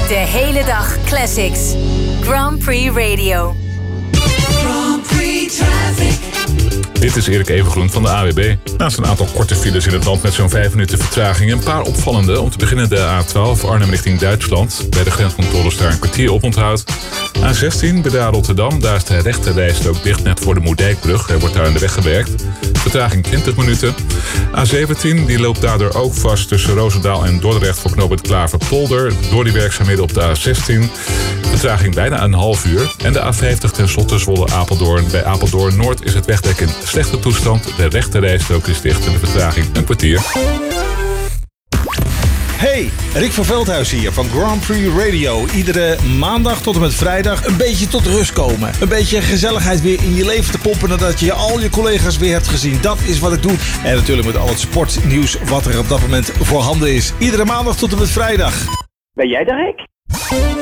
De hele dag classics. Grand Prix Radio. Grand Prix Traffic. Dit is Erik Evengroen van de AWB. Naast een aantal korte files in het land met zo'n 5 minuten vertraging... een paar opvallende. Om te beginnen de A12 Arnhem richting Duitsland. Bij de grenscontroles daar een kwartier op onthoud. A16 Breda Rotterdam. Daar is de rechte rijstrook dicht net voor de Moerdijkbrug. Er wordt daar aan de weg gewerkt. Vertraging 20 minuten. A17 die loopt daardoor ook vast tussen Roosendaal en Dordrecht... voor knooppunt Klaverpolder. Door die werkzaamheden op de A16. Vertraging bijna een half uur. En de A50 ten slotte Zwolle-Apeldoorn. Bij Apeldoorn Noord is het wegdek in slechte toestand. De rechte rijstrook is dicht en de vertraging een kwartier. Hey, Rick van Veldhuis hier van Grand Prix Radio. Iedere maandag tot en met vrijdag een beetje tot rust komen. Een beetje gezelligheid weer in je leven te pompen nadat je al je collega's weer hebt gezien. Dat is wat ik doe. En natuurlijk met al het sportnieuws wat er op dat moment voorhanden is. Iedere maandag tot en met vrijdag. Ben jij de Rick?